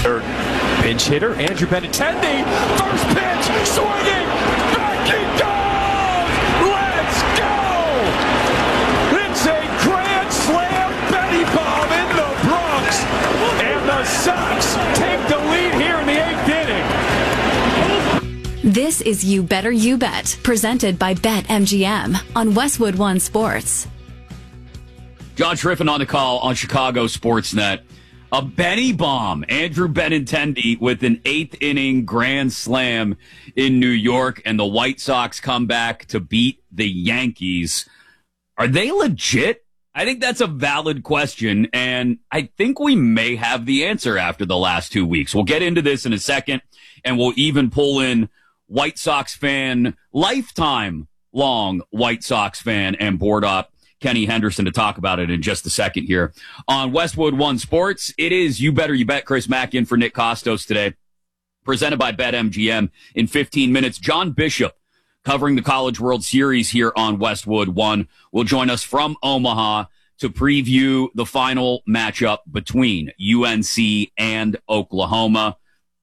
Third pinch hitter, Andrew Benintendi. First pitch, swinging, back he goes! Let's go! It's a grand slam Benny bomb in the Bronx, and the Sox take the lead here in the 8th inning. This is You Better You Bet, presented by BetMGM on Westwood One Sports. John Schriffen on the call on Chicago Sportsnet. A Benny bomb. Andrew Benintendi with an 8th inning grand slam in New York, and the White Sox come back to beat the Yankees. Are they legit? I think that's a valid question, and I think we may have the answer after the last 2 weeks. We'll get into this in a second, and we'll even pull in White Sox fan, lifetime long White Sox fan, and board up Kenny Henderson to talk about it in just a second here on Westwood One Sports. It is You Better You Bet. Chris Mack in for Nick Kostos today, presented by BetMGM. In 15 minutes, John Bishop, covering the College World Series here on Westwood One, will join us from Omaha to preview the final matchup between UNC and Oklahoma.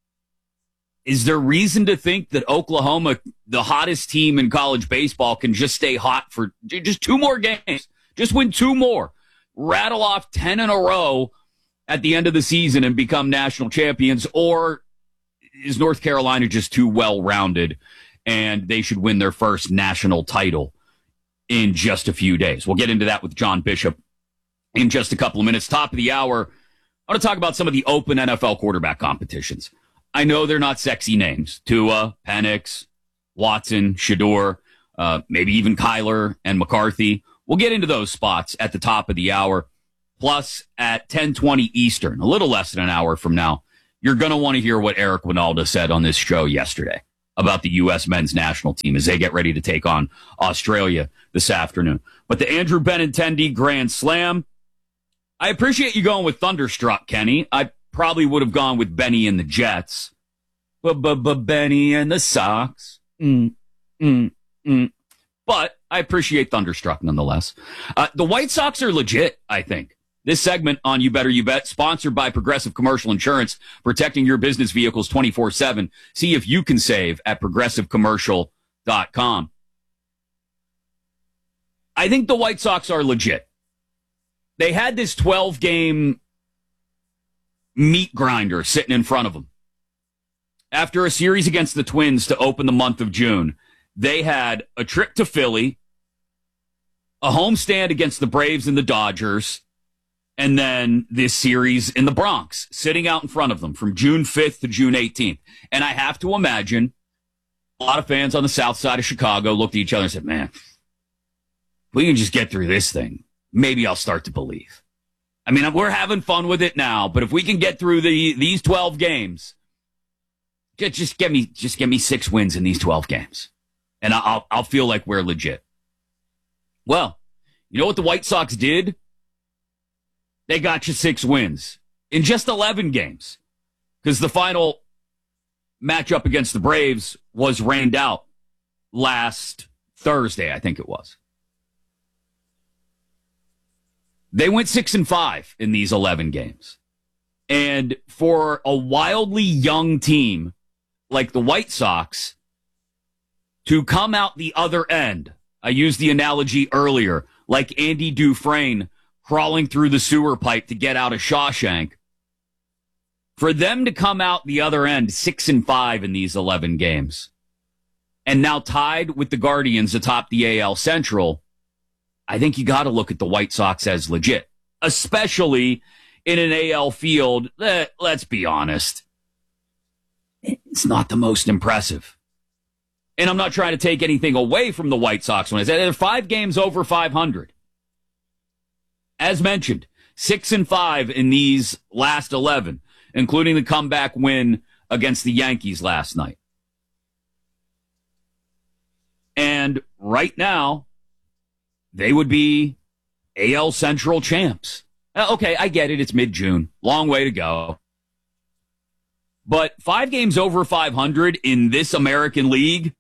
Is there reason to think that Oklahoma, the hottest team in college baseball, can just stay hot for just 2 more games? Just win 2 more. Rattle off 10 in a row at the end of the season and become national champions? Or is North Carolina just too well-rounded and they should win their first national title in just a few days? We'll get into that with John Bishop in just a couple of minutes. Top of the hour, I want to talk about some of the open NFL quarterback competitions. I know they're not sexy names. Tua, Penix, Watson, Shador, maybe even Kyler and McCarthy. We'll get into those spots at the top of the hour. Plus, at 10:20 Eastern, a little less than an hour from now, you're going to want to hear what Eric Winalda said on this show yesterday about the U.S. men's national team as they get ready to take on Australia this afternoon. But the Andrew Benintendi Grand Slam, I appreciate you going with Thunderstruck, Kenny. I probably would have gone with Benny and the Jets. Benny and the Sox. But I appreciate Thunderstruck nonetheless. The White Sox are legit, I think. This segment on You Better You Bet, sponsored by Progressive Commercial Insurance, protecting your business vehicles 24/7. See if you can save at progressivecommercial.com. I think the White Sox are legit. They had this 12-game meat grinder sitting in front of them. After a series against the Twins to open the month of June, they had a trip to Philly, a homestand against the Braves and the Dodgers, and then this series in the Bronx sitting out in front of them from June 5th to June 18th. And I have to imagine a lot of fans on the south side of Chicago looked at each other and said, man, if we can just get through this thing, maybe I'll start to believe. I mean, we're having fun with it now, but if we can get through these 12 games, just give me 6 wins in these 12 games, and I'll feel like we're legit. Well, you know what the White Sox did? They got you 6 wins in just 11 games, because the final matchup against the Braves was rained out last Thursday, I think it was. They went 6-5 in these 11 games. And for a wildly young team like the White Sox to come out the other end, I used the analogy earlier, like Andy Dufresne crawling through the sewer pipe to get out of Shawshank. For them to come out the other end 6-5 in these 11 games, and now tied with the Guardians atop the AL Central, I think you got to look at the White Sox as legit, especially in an AL field that, let's be honest, it's not the most impressive. And I'm not trying to take anything away from the White Sox when I say they're 5 games over 500. As mentioned, 6-5 in these last 11, including the comeback win against the Yankees last night. And right now, they would be AL Central champs. Okay, I get it. It's mid-June. Long way to go. But 5 games over 500 in this American League,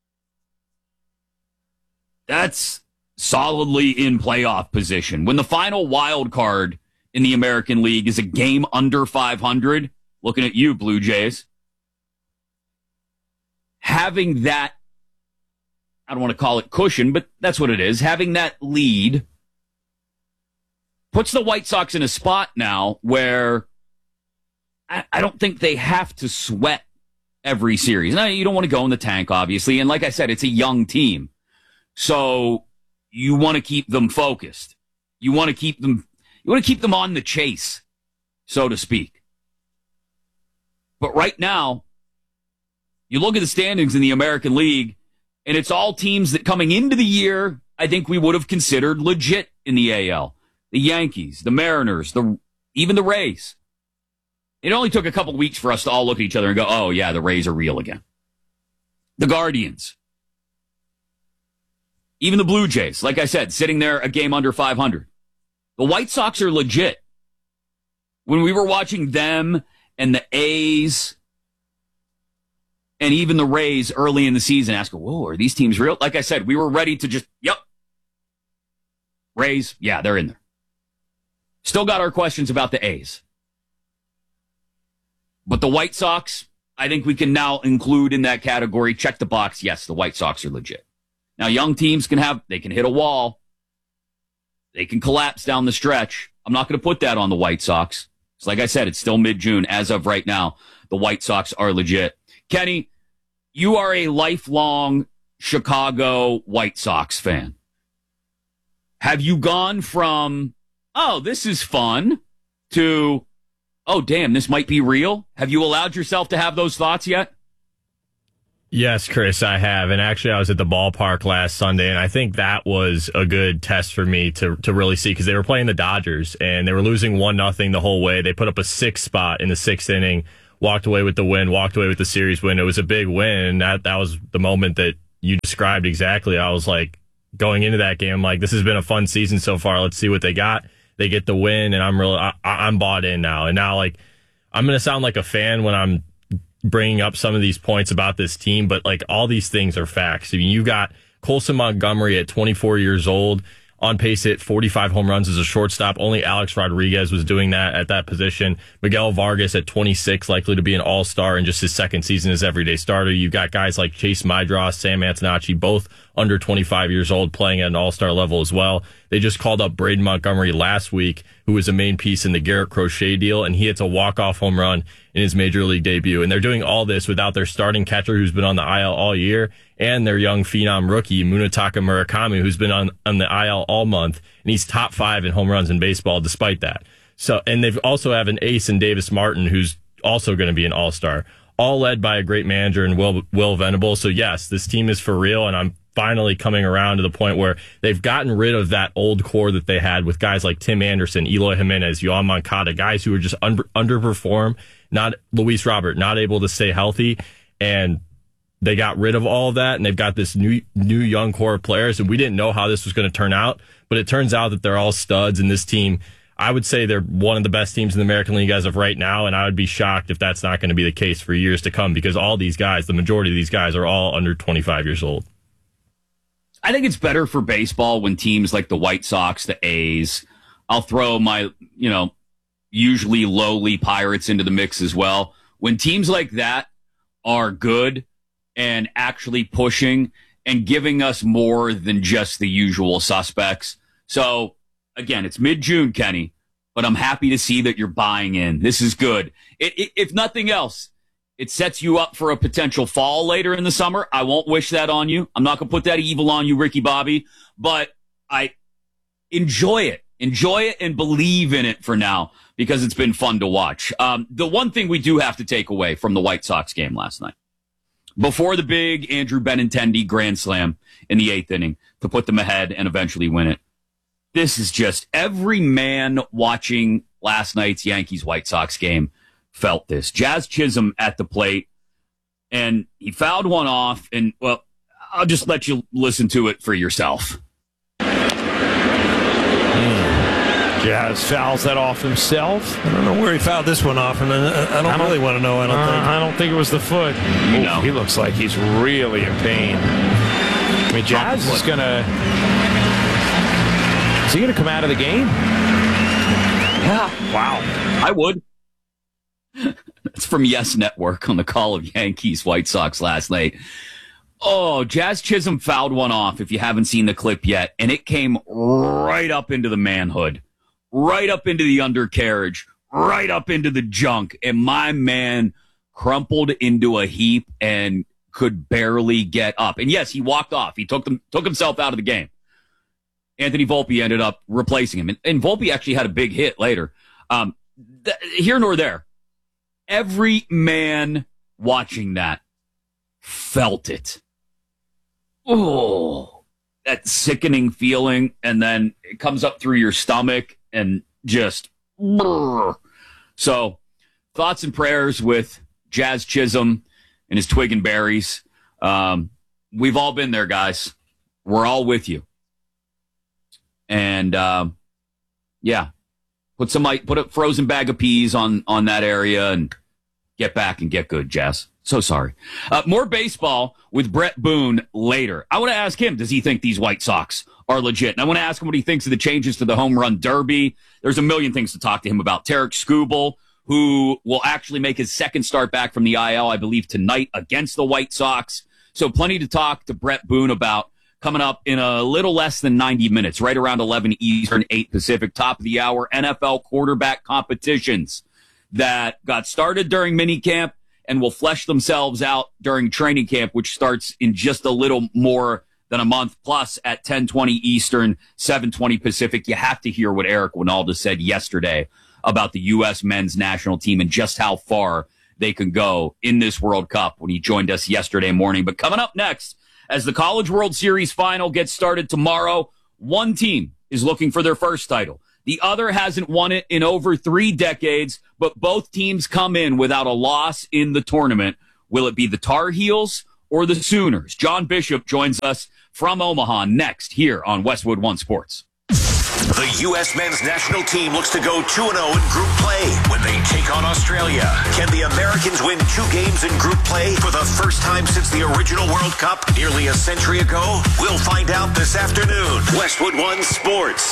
that's solidly in playoff position. When the final wild card in the American League is a game under 500, looking at you, Blue Jays, having that, I don't want to call it cushion, but that's what it is. Having that lead puts the White Sox in a spot now where I don't think they have to sweat every series. Now, you don't want to go in the tank, obviously. And like I said, it's a young team. So you want to keep them focused. You want to keep them on the chase, so to speak. But right now, you look at the standings in the American League, and it's all teams that coming into the year, I think we would have considered legit in the AL. The Yankees, the Mariners, even the Rays. It only took a couple weeks for us to all look at each other and go, oh, yeah, the Rays are real again. The Guardians. Even the Blue Jays, like I said, sitting there a game under 500. The White Sox are legit. When we were watching them and the A's and even the Rays early in the season, asking, whoa, are these teams real? Like I said, we were ready to just, yep. Rays, yeah, they're in there. Still got our questions about the A's. But the White Sox, I think we can now include in that category. Check the box. Yes, the White Sox are legit. Now, young teams can hit a wall. They can collapse down the stretch. I'm not going to put that on the White Sox. It's like I said, it's still mid-June. As of right now, the White Sox are legit. Kenny, you are a lifelong Chicago White Sox fan. Have you gone from, oh, this is fun, to, oh, damn, this might be real? Have you allowed yourself to have those thoughts yet? Yes, Chris, I have. And actually, I was at the ballpark last Sunday, and I think that was a good test for me to really see, because they were playing the Dodgers, and they were losing 1-0 the whole way. They put up a 6 spot in the 6th inning, walked away with the win, walked away with the series win. It was a big win. That was the moment that you described exactly. I was like, going into that game, I'm like, this has been a fun season so far. Let's see what they got. They get the win, and I'm bought in now. And now, like, I'm going to sound like a fan when I'm bringing up some of these points about this team, but like, all these things are facts. I mean, you got Colson Montgomery at 24 years old, on pace to hit 45 home runs as a shortstop. Only Alex Rodriguez was doing that at that position. Miguel Vargas at 26, likely to be an all-star in just his second season as everyday starter. You've got guys like Chase Mydras, Sam Antonacci, both under 25 years old, playing at an all-star level as well. They just called up Braden Montgomery last week, who was a main piece in the Garrett Crochet deal, and he hits a walk-off home run in his major league debut. And they're doing all this without their starting catcher, who's been on the IL all year, and their young phenom rookie, Munetaka Murakami, who's been on the IL all month, and he's top 5 in home runs in baseball despite that. So, and they've also have an ace in Davis Martin, who's also going to be an all-star, all led by a great manager in Will Venable. So yes, this team is for real, and I'm finally coming around to the point where they've gotten rid of that old core that they had with guys like Tim Anderson, Eloy Jimenez, Yoan Moncada, guys who were just underperform, not Luis Robert, not able to stay healthy, and they got rid of all of that, and they've got this new young core of players, and we didn't know how this was going to turn out, but it turns out that they're all studs, and this team, I would say they're one of the best teams in the American League as of right now, and I would be shocked if that's not going to be the case for years to come, because all these guys, the majority of these guys, are all under 25 years old. I think it's better for baseball when teams like the White Sox, the A's, I'll throw my, usually lowly Pirates into the mix as well. When teams like that are good and actually pushing and giving us more than just the usual suspects. So, again, it's mid-June, Kenny, but I'm happy to see that you're buying in. This is good. If nothing else, it sets you up for a potential fall later in the summer. I won't wish that on you. I'm not going to put that evil on you, Ricky Bobby, but I enjoy it. Enjoy it and believe in it for now, because it's been fun to watch. The one thing we do have to take away from the White Sox game last night, before the big Andrew Benintendi grand slam in the 8th inning to put them ahead and eventually win it, this is just every man watching last night's Yankees-White Sox game felt this. Jazz Chisholm at the plate, and he fouled one off, and, well, I'll just let you listen to it for yourself. Jazz fouls that off himself. I don't know where he fouled this one off, and I don't really want to know. I don't think it was the foot. No. He looks like he's really in pain. I mean, Jazz is going to... Is he going to come out of the game? Yeah. Wow. I would. from Yes Network on the call of Yankees White Sox last night. Oh, Jazz Chisholm fouled one off, if you haven't seen the clip yet, and it came right up into the manhood, right up into the undercarriage, right up into the junk, and my man crumpled into a heap and could barely get up. And yes, he walked off. He took himself out of the game. Anthony Volpe ended up replacing him, and Volpe actually had a big hit later. Here nor there, every man watching that felt it. Oh, that sickening feeling, and then it comes up through your stomach and just. So, thoughts and prayers with Jazz Chisholm and his twig and berries. We've all been there, guys. We're all with you. And yeah, put a frozen bag of peas on that area and get back and get good, Jazz. So sorry. More baseball with Brett Boone later. I want to ask him, does he think these White Sox are legit? And I want to ask him what he thinks of the changes to the home run derby. There's a million things to talk to him about. Tarek Skubal, who will actually make his second start back from the IL, I believe, tonight against the White Sox. So plenty to talk to Brett Boone about coming up in a little less than 90 minutes, right around 11 Eastern, 8 Pacific, top of the hour, NFL quarterback competitions that got started during minicamp and will flesh themselves out during training camp, which starts in just a little more than a month, plus at 10:20 Eastern, 7:20 Pacific. You have to hear what Eric Winalda said yesterday about the U.S. men's national team and just how far they can go in this World Cup when he joined us yesterday morning. But coming up next, as the College World Series final gets started tomorrow, one team is looking for their first title. The other hasn't won it in over 3 decades, but both teams come in without a loss in the tournament. Will it be the Tar Heels or the Sooners? John Bishop joins us from Omaha next here on Westwood One Sports. The U.S. men's national team looks to go 2-0 in group play when they take on Australia. Can the Americans win 2 games in group play for the first time since the original World Cup nearly a century ago? We'll find out this afternoon. Westwood One Sports.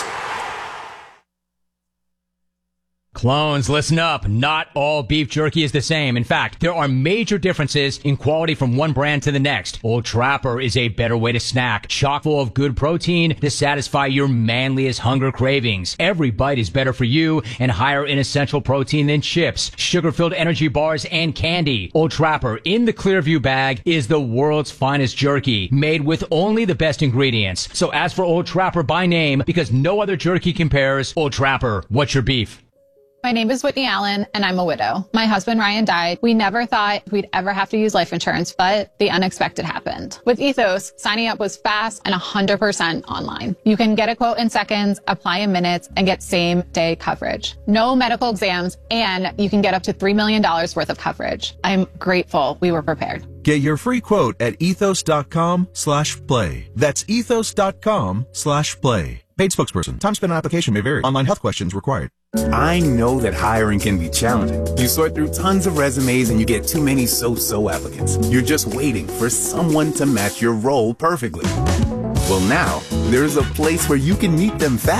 Clones, listen up. Not all beef jerky is the same. In fact, there are major differences in quality from one brand to the next. Old Trapper is a better way to snack, chock full of good protein to satisfy your manliest hunger cravings. Every bite is better for you and higher in essential protein than chips, sugar-filled energy bars, and candy. Old Trapper in the Clearview bag is the world's finest jerky, made with only the best ingredients. So ask for Old Trapper by name because no other jerky compares. Old Trapper, what's your beef? My name is Whitney Allen, and I'm a widow. My husband, Ryan, died. We never thought we'd ever have to use life insurance, but the unexpected happened. With Ethos, signing up was fast and 100% online. You can get a quote in seconds, apply in minutes, and get same-day coverage. No medical exams, and you can get up to $3 million worth of coverage. I'm grateful we were prepared. Get your free quote at ethos.com/play. That's ethos.com/play. Paid spokesperson. Time spent on application may vary. Online health questions required. I know that hiring can be challenging. You sort through tons of resumes and you get too many so-so applicants. You're just waiting for someone to match your role perfectly. Well, now, there's a place where you can meet them fast.